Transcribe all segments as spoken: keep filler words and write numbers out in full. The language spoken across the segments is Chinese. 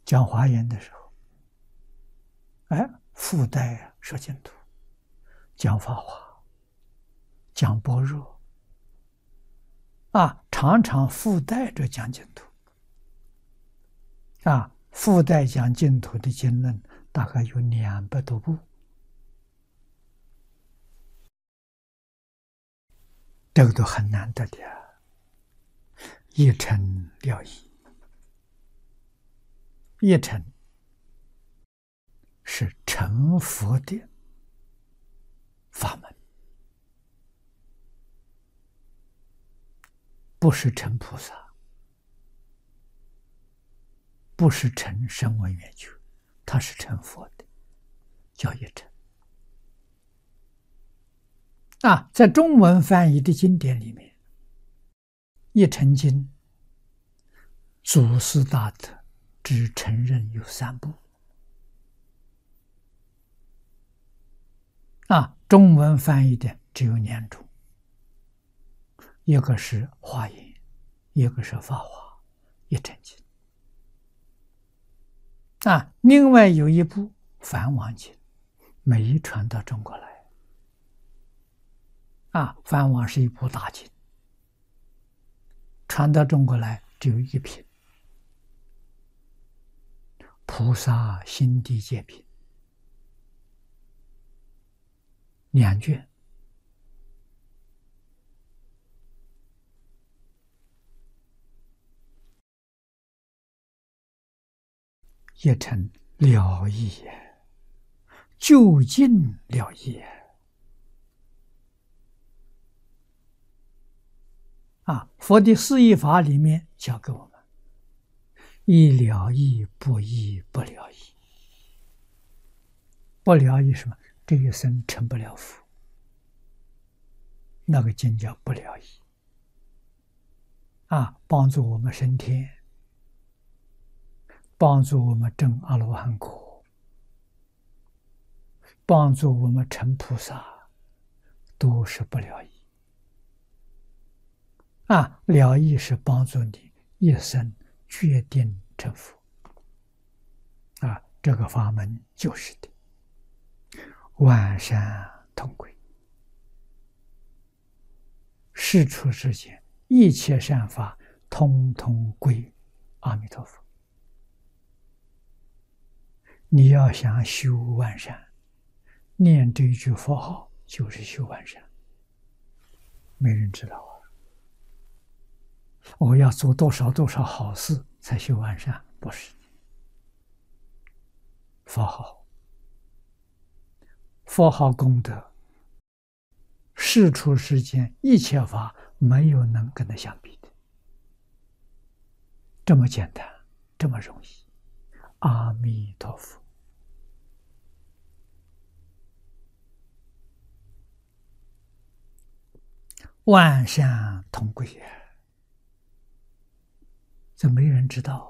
讲华严的时候，哎，附带说净土；讲法华，讲般若，啊，常常附带着讲净土。啊，附带讲净土的经论大概有两百多部，这个都很难得的啊，一尘了义。一尘是成佛的法门，不是成菩萨，不是成声闻缘觉，它是成佛的，叫一尘。啊，在中文翻译的经典里面，一尘经祖师大德只承认有三部。啊，中文翻译的只有两种，一个是华严，一个是法华，一尘经。啊，另外有一部梵王经没传到中国来。啊，梵王是一部大经，传到中国来只有一品，菩萨心地界品，两卷。一尘了义，究竟了义。啊，佛的四义法里面教给我们：一了义，不义不了义。不了义什么？这一生成不了佛。那个经叫不了义。啊，帮助我们升天，帮助我们证阿罗汉果，帮助我们成菩萨，都是不了义。啊，了义是帮助你一生决定成佛。啊，这个法门就是的，万善同归，世出世间一切善法，通通归阿弥陀佛。你要想修万善，念这一句佛号就是修万善。没人知道啊！我要做多少多少好事才修万善？不是的。佛号，佛号功德，世出世间一切法没有能跟它相比的，这么简单，这么容易。阿弥陀佛。万善同归也，这没人知道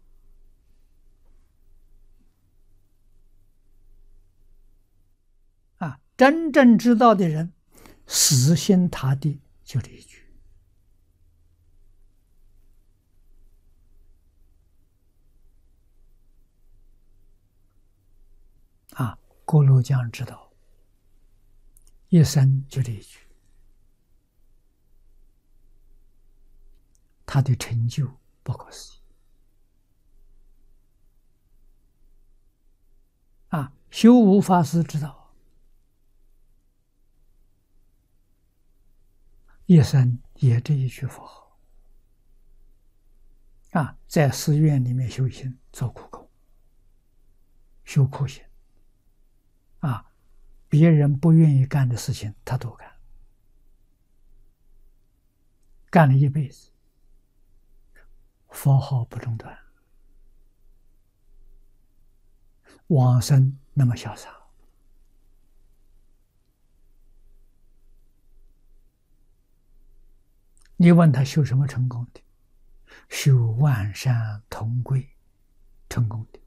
啊！啊，真正知道的人，死心塌地就这一句。啊，锅炉匠知道，一生就这一句，他的成就不可思议。啊，修无法师知道，一生也这一句佛号。啊，在寺院里面修行，做苦工，修苦行。啊，别人不愿意干的事情，他都干，干了一辈子，佛号不中断，往生那么潇洒。你问他修什么成功的？修万善同归成功的。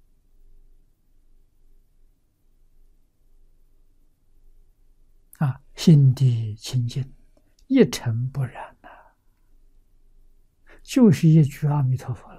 啊，心地清净，一尘不染呐、啊，就是一句阿弥陀佛了。